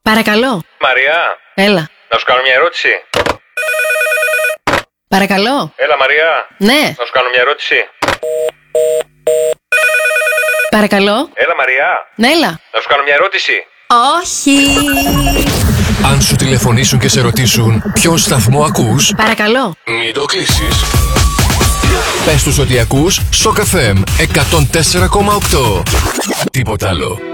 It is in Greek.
Παρακαλώ. Μαριά. Έλα. Να σου κάνω μια ερώτηση. Παρακαλώ. Έλα, Μαριά. Ναι. Να σου κάνω μια ερώτηση. Παρακαλώ. Έλα, Μαριά. Ναι, έλα. Να σου κάνω μια ερώτηση. Όχι. Αν σου τηλεφωνήσουν και σε ρωτήσουν ποιο σταθμό ακούς, Παρακαλώ. μην το κλείσεις. Πες τους ότι ακούς Shock FM 104,8. Τίποτα άλλο.